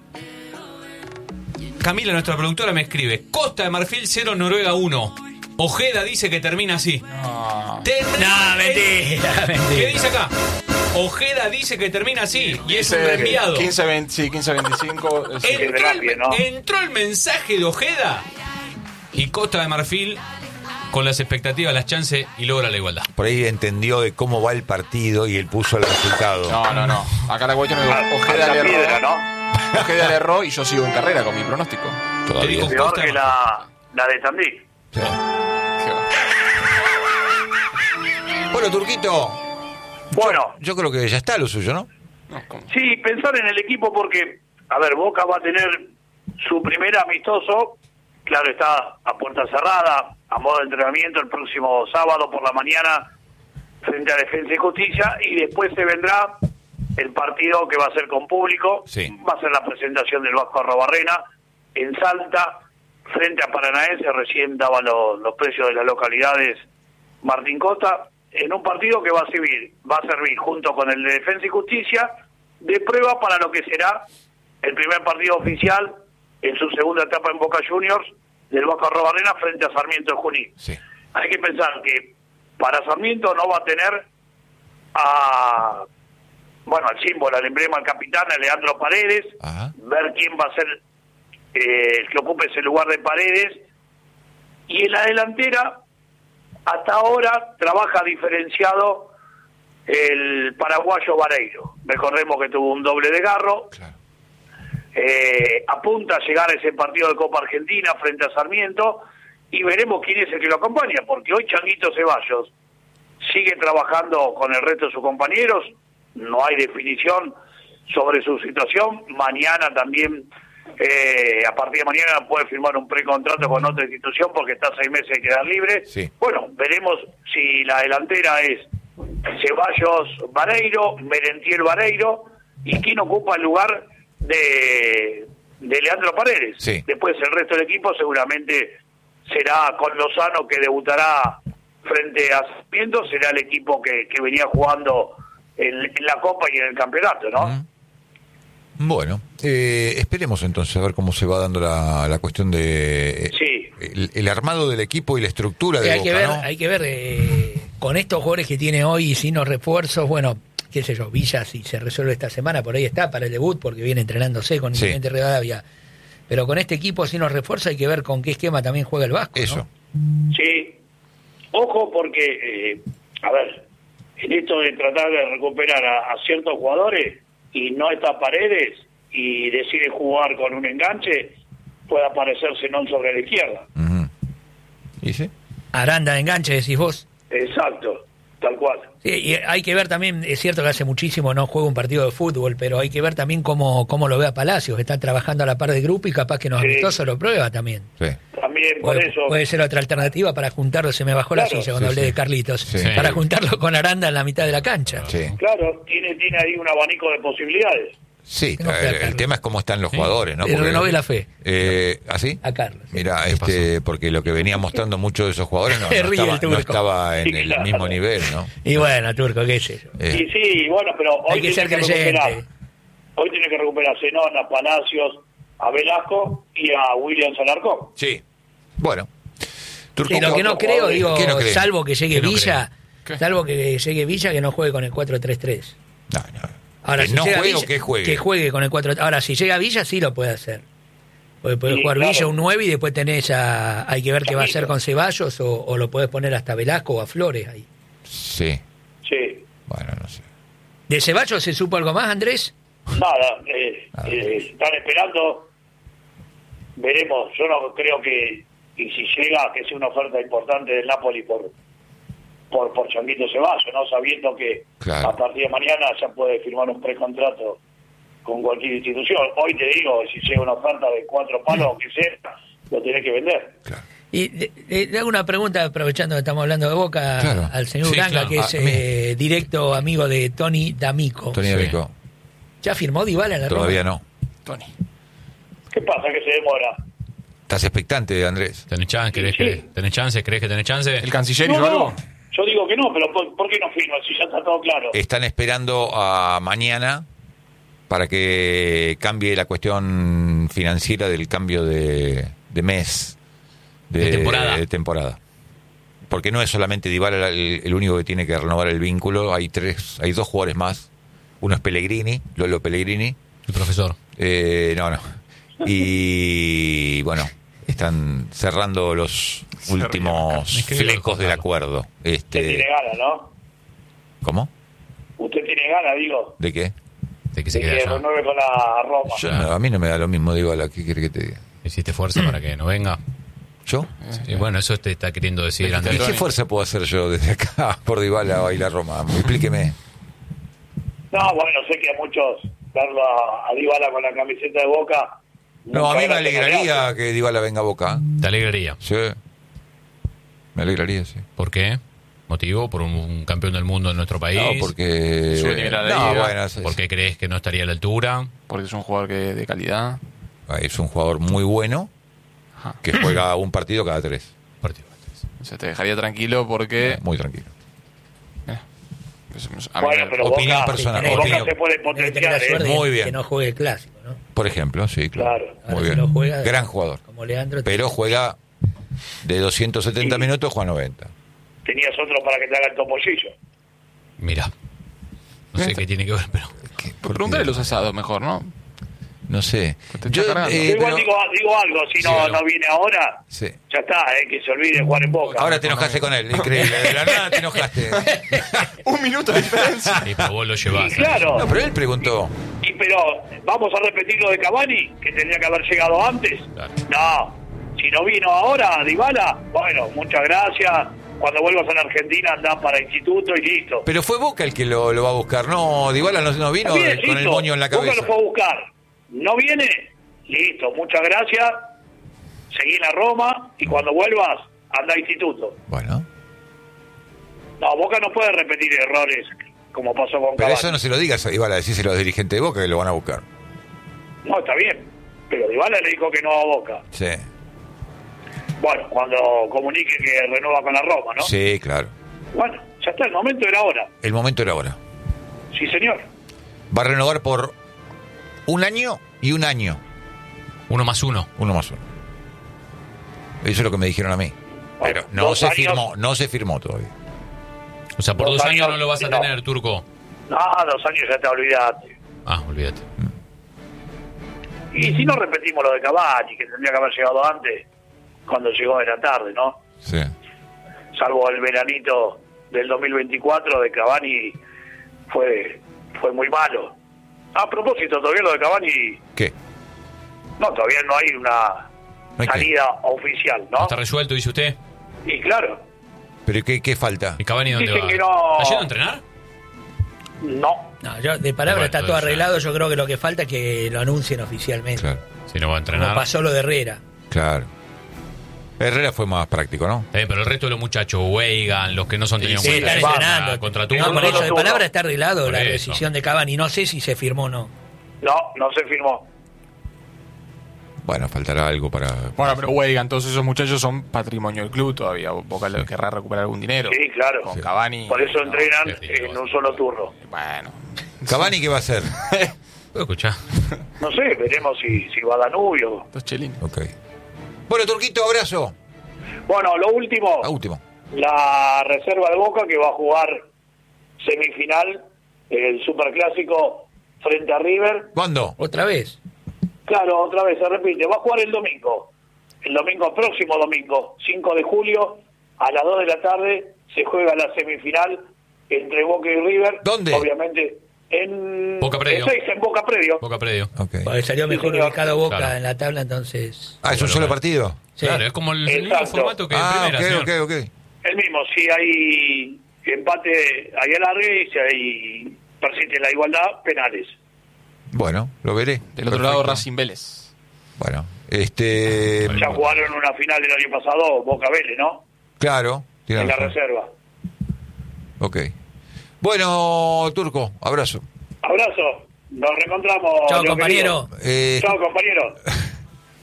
A: Camila, nuestra productora, me escribe: Costa de Marfil cero, Noruega uno. Ojeda dice que termina así.
F: No.
A: Termina-
E: No, mentira, mentira.
A: ¿Qué dice acá? Ojeda dice que termina así y es un reenviado.
F: quince, veinte, sí, quince veinticinco. es-
C: Eh,
A: Entró el,
C: Terapia, ¿no?
A: entró el mensaje de Ojeda y Costa de Marfil con las expectativas, las chances y logra la igualdad.
B: Por ahí entendió de cómo va el partido y él puso el resultado.
F: No, no, no. Acá la cuestión es
C: A-
F: Ojeda
C: a
F: le
C: la piedra,
F: erró.
C: ¿no?
F: Ojeda le erró y yo sigo en carrera con mi pronóstico.
B: Todavía.
A: Te digo,
C: Peor
A: Costa de
C: que la, la de Tandil.
B: Sí.
F: Qué va.
B: Bueno, Turquito,
C: Bueno,
B: yo creo que ya está lo suyo, ¿no?
F: No, ¿cómo?
C: sí, pensar en el equipo porque, a ver, Boca va a tener su primer amistoso, claro, está a puerta cerrada, a modo de entrenamiento el próximo sábado por la mañana frente a Defensa y Justicia, y después se vendrá el partido que va a ser con público,
B: Sí.
C: va a ser la presentación del Vasco Arrobarrena en Salta, frente a Paranaense, recién daba los, los precios de las localidades Martín Costa, en un partido que va a servir, va a servir junto con el de Defensa y Justicia de prueba para lo que será el primer partido oficial en su segunda etapa en Boca Juniors del Vasco Arrobarrena frente a Sarmiento de Junín.
B: Sí.
C: Hay que pensar que para Sarmiento no va a tener a, bueno, al símbolo, al emblema, al capitán, a Leandro Paredes,
B: Ajá.
C: ver quién va a ser eh, el que ocupe ese lugar de Paredes, y en la delantera hasta ahora trabaja diferenciado el paraguayo Vareiro. Recordemos que tuvo un doble de Garro,
B: Claro.
C: eh, apunta a llegar a ese partido de Copa Argentina frente a Sarmiento, y veremos quién es el que lo acompaña, porque hoy Changuito Ceballos sigue trabajando con el resto de sus compañeros, no hay definición sobre su situación. Mañana también, eh, a partir de mañana puede firmar un precontrato con otra institución porque está seis meses de quedar libre.
B: Sí.
C: Bueno, veremos si la delantera es Ceballos Vareiro, Merentiel Vareiro, y quién ocupa el lugar de, de Leandro Paredes.
B: Sí.
C: Después el resto del equipo seguramente será con Lozano, que debutará frente a Sarmiento, será el equipo que, que venía jugando en, en la Copa y en el campeonato, ¿no?
B: Ujú. Bueno, eh, esperemos entonces a ver cómo se va dando la, la cuestión de eh,
C: Sí.
B: el, el armado del equipo y la estructura
E: Sí,
B: de
E: hay,
B: Boca,
E: que ver,
B: ¿no?
E: hay que ver, eh, con estos jugadores que tiene hoy y sin los refuerzos, bueno, qué sé yo, Villa, si se resuelve esta semana, por ahí está para el debut, porque viene entrenándose con
B: Sí.
E: Independiente Rivadavia. Pero con este equipo sin los refuerzos hay que ver con qué esquema también juega el Vasco, ¿no?
B: Eso.
C: Sí. Ojo porque, eh, a ver, en esto de tratar de recuperar a, a ciertos jugadores y no está Paredes y decide jugar con un enganche, puede aparecer Zenón sobre la izquierda.
B: Ujú. ¿Y sí?
E: Aranda de enganche, decís vos.
C: Exacto, tal cual.
E: Sí, y hay que ver también, es cierto que hace muchísimo no juega un partido de fútbol, pero hay que ver también cómo, cómo lo ve a Palacios, que está trabajando a la par de grupo y capaz que nos
C: Sí.
E: amistoso lo prueba también.
B: Sí.
C: También por
E: Puede,
C: eso...
E: puede ser otra alternativa para juntarlo, se me bajó la
C: Claro.
E: silla cuando
B: Sí,
E: hablé
B: sí.
E: de Carlitos,
B: Sí.
E: para juntarlo con Aranda en la mitad de la cancha.
B: Sí.
C: Claro, tiene, tiene ahí un abanico de posibilidades.
B: Sí,
E: Tengo fe a
B: el, el
E: Carlos.
B: tema es cómo están los jugadores, ¿no?
E: Le renové la fe.
B: Eh, ¿Así?
E: A Carlos.
B: Mira, este, porque lo que venía mostrando muchos de esos jugadores no,
E: Se
B: no
E: ríe
B: estaba,
E: el turco.
B: no estaba en
C: Sí,
B: el
C: claro.
B: mismo nivel, ¿no?
E: Y bueno, Turco, qué sé yo.
B: Eh,
C: Y sí, bueno, pero hoy
E: Hay que
C: tiene
E: ser creyente.
C: recuperar. Hoy tiene que recuperar a Zenón, a Palacios, a Velasco y a William Alarcón.
B: sí. Bueno. Turco,
E: Sí, lo que no creo, digo,
B: ¿qué no cree?
E: salvo que llegue
A: ¿Qué no
E: Villa,
F: cree?
E: salvo que llegue Villa, que no juegue con el cuatro tres tres.
B: No, no.
E: Ahora,
B: ¿Que
E: si
B: no
E: llega
B: juegue o
E: Villa,
B: que juegue?
E: Que juegue con el cuatro. Ahora, si llega Villa, sí lo puede hacer. Puede, puede
C: Sí,
E: jugar
C: claro.
E: Villa un nueve y después tenés a... Hay que ver qué va a hacer
C: Changuito.
E: con Ceballos o, o lo podés poner hasta Velasco o a Flores ahí.
B: Sí.
C: Sí.
B: Bueno, no sé.
E: ¿De Ceballos se supo algo más, Andrés?
C: Nada, eh,
B: Ah.
C: eh, están esperando. Veremos. Yo no creo que, y si llega, que sea una oferta importante del Napoli por por, por Changuito Ceballos, ¿no? Sabiendo que
B: Claro.
C: a partir de mañana ya puede firmar un precontrato con cualquier institución. Hoy te digo, si llega una oferta de cuatro palos, o que sea, lo tenés que vender.
B: Claro.
E: Y le, le- le hago una pregunta, aprovechando que estamos hablando de Boca,
B: Claro.
E: al señor
A: Sí,
E: Uranga,
A: claro.
E: que es
B: A mí.
E: eh, directo amigo de Tony D'Amico.
B: Tony
A: Sí.
B: D'Amico,
E: ¿Ya firmó Dybala en la Roma?
B: todavía no.
F: Tony.
C: ¿Qué pasa que se demora?
B: Estás expectante, Andrés.
A: ¿Tenés chance? ¿Crees
C: Sí, sí.
A: que tenés chance? ¿Crees que tenés chance?
F: ¿El canciller
C: No,
F: hizo algo?
C: no, yo digo que no, pero ¿por, por qué no firma si ya está todo claro?
B: Están esperando a mañana para que cambie la cuestión financiera del cambio de, de mes,
A: De temporada.
B: de temporada. Porque no es solamente Dybala el, el único que tiene que renovar el vínculo, hay tres, hay dos jugadores más. Uno es Pellegrini, Lolo Pellegrini.
A: El profesor.
B: Eh, no, no. Y bueno, están cerrando los
F: Se
B: últimos
A: ríe acá.
B: flecos del acuerdo.
C: Usted tiene
B: Este,
C: ganas, ¿no?
B: ¿Cómo?
C: Usted tiene ganas, digo,
B: ¿De qué?
A: De que se
C: de
A: quede
C: que
A: allá.
C: renueve con la Roma.
B: Yo no, a mí no me da lo mismo, digo, a la que quiere que te diga.
A: ¿Hiciste fuerza para que no venga?
B: ¿Yo?
A: Y bueno, eso te está queriendo decir,
F: Dijiste
B: ¿Y
A: Andrés.
B: qué
F: Tony.
B: fuerza puedo hacer yo desde acá por Dybala a bailar Roma? Explíqueme.
C: No, bueno, sé que a muchos verlo a, a Dybala con la camiseta de Boca.
B: No, a mí me
C: mucha gracia le
B: alegraría
C: hace.
B: que Dybala venga a Boca.
A: ¿Te alegraría?
B: Sí. Me alegraría, sí.
A: ¿Por qué? ¿Motivo? ¿Por un, un campeón del mundo en nuestro país?
B: No, porque...
F: Sube nivel a la
B: No,
F: liga.
B: bueno, es,
A: ¿Por qué crees que no estaría a la altura?
F: Porque es un jugador que de calidad.
B: es un jugador muy bueno
F: Ajá.
B: que juega un partido cada tres.
A: Partido.
F: O sea, te dejaría tranquilo porque...
B: Muy tranquilo.
F: pues, a mí
C: Bueno,
F: me-
C: pero
B: Opinión
C: Boca,
B: personal,
C: Boca
B: opinión.
C: se puede
E: Tiene que tener la
C: potenciar, ¿eh?
E: suerte
B: Muy
E: de
B: bien.
E: que no juegue el clásico, ¿no?
B: Por ejemplo, sí, claro.
C: Claro.
E: Ahora,
B: Muy
E: si
B: bien.
E: no juega,
B: Gran jugador.
E: Como Leandro.
B: Pero juega de doscientos setenta
C: Sí.
B: minutos, juega noventa.
C: Tenías otro para que te haga el topollillo.
A: Mira. No sé qué tiene que ver, pero...
B: ¿Qué?
F: Pues
B: ¿Por
F: preguntale
B: qué?
F: los asados mejor, ¿no?
B: No sé.
F: Te está cargando.
B: eh,
C: Yo igual
B: pero-
C: digo, digo algo, si no,
A: Dígalo.
C: no viene ahora,
B: Sí.
C: ya está, eh, que se olvide de jugar en Boca.
B: Ahora te enojaste con él, increíble. De la nada te enojaste.
F: Un minuto de diferencia.
A: Sí, pero vos lo llevás.
C: Y claro,
B: No, pero él preguntó.
C: y pero vamos a repetir lo de Cavani, que tendría que haber llegado antes.
A: Claro.
C: No, si no vino ahora, Dybala, bueno, muchas gracias. Cuando vuelvas a la Argentina andás para instituto y listo.
B: Pero fue Boca el que lo, lo va a buscar. No, Dybala no, no vino
C: Bien,
B: con el
C: listo.
B: moño en la cabeza.
C: Boca lo fue a buscar. ¿No viene? Listo, muchas gracias. Seguí en la Roma y cuando vuelvas, anda a instituto.
B: Bueno,
C: No, Boca no puede repetir errores como pasó con
B: pero
C: Cavani.
B: eso no se lo digas a Dybala, decíselo a los dirigentes de Boca que lo van a buscar.
C: No, está bien. Pero Dybala le dijo que no a Boca.
B: Sí,
C: Bueno, cuando comunique que renueva con la Roma, ¿no?
B: sí, claro.
C: Bueno, ya está, el momento era ahora.
B: El momento era ahora.
C: Sí, señor.
B: Va a renovar por un año y un año.
A: Uno más uno.
B: Uno más uno. Eso es lo que me dijeron a mí.
C: Bueno,
B: Pero no
C: dos
B: se
C: años-
B: firmó, no se firmó todavía.
A: O sea, por
C: Dos
A: dos años
C: años,
A: no lo vas a
C: no.
A: tener, Turco.
C: No, dos años ya te olvidaste.
A: Ah, olvídate.
C: Y si no repetimos lo de Cavani, que tendría que haber llegado antes, cuando llegó era tarde, ¿no?
B: Sí.
C: Salvo el veranito del dos mil veinticuatro de Cavani, fue fue muy malo. A propósito, todavía lo de Cavani,
B: ¿Qué?
C: no, todavía no hay una
B: ¿No hay qué?
C: salida oficial,
A: ¿No
C: ¿no?
A: está resuelto, dice usted?
C: Y claro,
B: ¿Pero qué, qué falta?
A: ¿Y Cavani dónde
C: Dicen
A: va?
C: que no-
A: ¿Está yendo a entrenar?
C: no.
E: No, yo, de palabra
A: Bueno,
E: está todo
A: entonces,
E: arreglado. Yo creo que lo que falta es que lo anuncien oficialmente.
B: Claro,
A: Si no va a
E: Como
A: entrenar.
E: pasó lo de Herrera.
B: claro. Herrera fue más práctico, ¿no?
A: Eh, pero el resto de los muchachos, Weigan, los que no son tenidos
E: Sí,
A: en
E: están
A: cuenta
E: entrenando.
A: contra
E: No,
A: Turco.
E: por eso, de
C: Turco.
E: palabra está arreglado
A: Por
E: la
A: eso.
E: decisión de Cavani. No sé si se firmó o no.
C: No, no se firmó.
B: Bueno, faltará algo para...
F: Bueno, pero Weigan, todos esos muchachos son patrimonio del club todavía. Boca le querrá recuperar algún dinero.
C: Sí, claro.
F: Con Cavani.
C: Por eso
F: no.
C: entrenan
A: qué rico.
C: en un solo turno.
F: Bueno.
B: ¿Cavani qué va a hacer?
A: ¿Puedo escuchar?
C: No sé, veremos si, si va Danubio.
F: Dos chelines.
B: Ok. Bueno, Turquito, abrazo.
C: Bueno, lo último,
B: A último.
C: la reserva de Boca que va a jugar semifinal, el Superclásico frente a River.
B: ¿Cuándo?
E: ¿Otra vez?
C: Claro, otra vez se repite, va a jugar el domingo. El domingo, próximo domingo, cinco de julio, a las dos de la tarde, se juega la semifinal entre Boca y River.
B: ¿Dónde?
C: Obviamente, en
A: Boca Predio.
C: en seis, en Boca Predio.
A: Boca Predio.
B: Ok.
E: Porque salió mejor
C: señor.
E: ubicado Boca
A: Claro.
E: en la tabla, entonces.
B: Ah, ¿es un
A: Bueno,
B: solo
A: bueno.
B: partido?
E: Sí.
A: Claro, es como el, el mismo
C: Exacto.
A: formato que en
B: Ah,
A: primera, señor.
B: ok, ok, ok.
C: El mismo, si hay empate, hay alargue, y si hay persiste la igualdad, penales.
B: Bueno, lo veré.
F: Del otro
B: Perfecto.
F: lado, Racing Vélez.
B: Bueno, este...
C: Ya jugaron una final del año pasado, Boca Vélez, ¿no?
B: Claro. tiene
C: En la
B: razón.
C: reserva.
B: Ok. Bueno, Turco, abrazo.
C: Abrazo, nos reencontramos.
E: Chao,
C: Leo
E: compañero.
C: querido.
B: Eh,
C: Chao, compañero.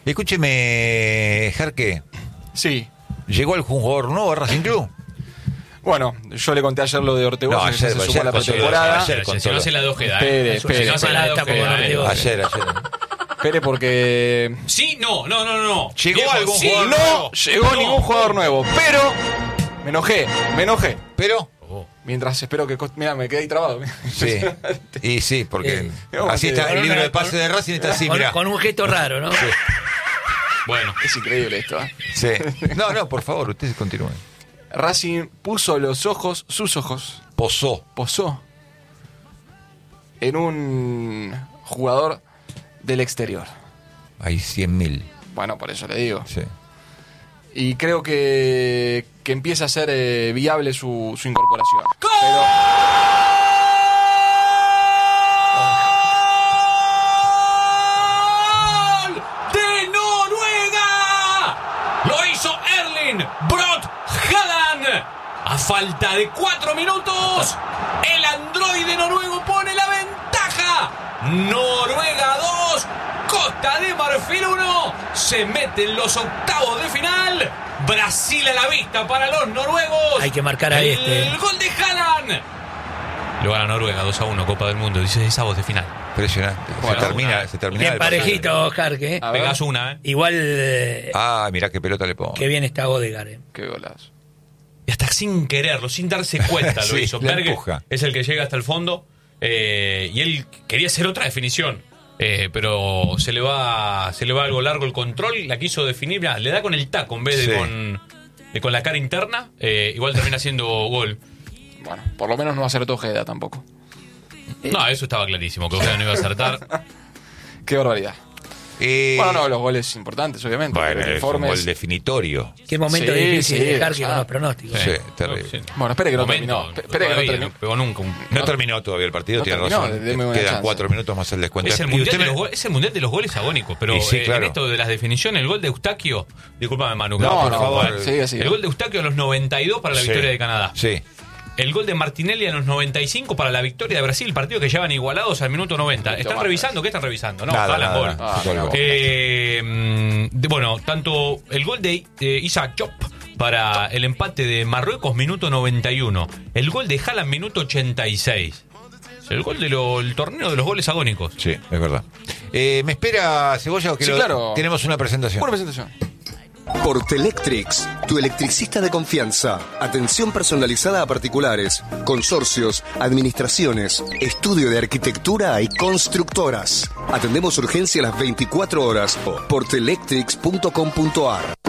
B: Escúcheme, Jarque.
F: Sí.
B: ¿Llegó algún jugador nuevo a Racing Club?
F: Bueno, yo le conté ayer lo de Ortegoza,
B: No,
F: que
B: ayer,
F: se sumó
B: ayer,
F: a la
B: ayer,
F: pretemporada.
B: ayer.
A: Ayer,
B: con
A: si no
B: todo.
A: se la dojeda,
F: Espere,
A: ¿eh?
F: espere,
A: Si no se la
E: espere.
A: dojeda, ¿eh?
E: Ayer.
B: Ayer, ayer.
F: Espere porque
A: Sí, no, no, no, no.
B: ¿Llegó
A: Viejo,
B: algún
A: sí,
B: jugador
A: no.
F: no llegó
A: No.
F: ningún jugador nuevo, pero me enojé, me enojé.
B: Pero,
F: Mientras espero que... cost- Mirá, me quedé ahí trabado.
B: sí. Y sí, porque
E: Eh,
B: así está
E: con
B: el libro
E: una-
B: de pase de Racing, está así,
E: con,
B: mirá.
E: con un gesto raro, ¿no?
A: Bueno,
F: Es increíble esto, ¿eh?
B: Sí. No, no, por favor, ustedes continúen.
F: Racing puso los ojos, sus ojos,
B: Posó.
F: posó en un jugador del exterior.
B: Hay cien mil.
F: Bueno, por eso le digo.
B: Sí.
F: Y creo que, que empieza a ser eh, viable su, su incorporación. Pero
A: ¡Gol de Noruega! Lo hizo Erling Brot Haaland. A falta de cuatro minutos, el androide noruego pone la ventaja. Noruega dos, Costa de Marfil uno. Se mete en los octavos de final. Brasil a la vista para los noruegos.
E: Hay que marcar a
A: el,
E: este.
A: El gol de Haaland. Lo gana Noruega dos a uno, Copa del Mundo. Dice avos de final.
B: Impresionante.
F: Bueno,
B: se termina, se termina
E: Bien
B: el partido.
E: parejito, Jarque. ¿eh?
F: A ver.
A: Pegás una, ¿eh?
E: Igual, eh,
B: Ah, mirá qué pelota le pongo.
E: qué bien está Odegaard. ¿eh?
F: qué golazo.
A: Y hasta sin quererlo, sin darse cuenta lo
B: Sí,
A: hizo.
B: la
A: Berge
B: empuja.
A: es el que llega hasta el fondo eh, y él quería hacer otra definición, eh, pero se le va se le va algo largo el control, la quiso definir, mirá, le da con el taco en vez de
B: Sí.
A: con de con la cara interna, eh, igual termina siendo gol.
F: Bueno, por lo menos no acertó Ojeda tampoco.
A: No, eso estaba clarísimo, que Ojeda no iba a acertar.
F: Qué barbaridad.
B: Eh,
F: Bueno, no, los goles importantes, obviamente.
B: bueno,
F: los
B: es un
F: informes.
B: gol definitorio.
E: Qué momento
F: Sí,
E: difícil
F: sí,
E: de Jarque
F: ah.
E: con los pronósticos.
B: Sí, terrible.
A: Sí.
F: Bueno, espere que no
A: Momento,
F: terminó. Espere que no
A: todavía
F: terminó.
A: no pegó nunca un-
B: No, terminó todavía el partido,
F: no
B: tiene
F: terminó,
B: razón.
F: deme una
B: Quedan
F: chance.
B: cuatro minutos más el descuento.
A: Es el,
B: Y
A: mundial
B: usted
A: de
B: me-
A: los go- es el mundial de los goles agónicos, pero
B: Y sí,
A: eh,
B: claro.
A: en esto de las definiciones, el gol de Eustaquio, discúlpame Manu,
F: No,
A: por
F: no,
A: favor,
F: bueno, sigue, sigue.
A: el gol de Eustaquio a los noventa y dos para la
B: Sí.
A: victoria de Canadá.
B: Sí.
A: El gol de Martinelli a los noventa y cinco para la victoria de Brasil, partido que llevan igualados al minuto noventa. ¿Están
F: Tomás.
A: revisando? ¿Qué están revisando? No,
B: Nada,
A: Haaland,
B: nada,
A: gol.
B: nada.
F: Ah,
B: Gol,
F: no.
B: gol.
A: Eh, mm, de- bueno, tanto el gol de eh, Isaac Chop para el empate de Marruecos, minuto noventa y uno. El gol de Haaland, minuto ochenta y seis. El gol del torneo de los goles agónicos.
B: Sí, es verdad. Eh, ¿Me espera, Cebolla, o que
F: Sí,
B: lo-
F: claro.
B: tenemos una presentación?
F: Buena presentación.
H: Portelectrix, tu electricista de confianza. Atención personalizada a particulares, consorcios, administraciones, estudio de arquitectura y constructoras. Atendemos urgencia a las veinticuatro horas. Portelectrix punto com punto ar.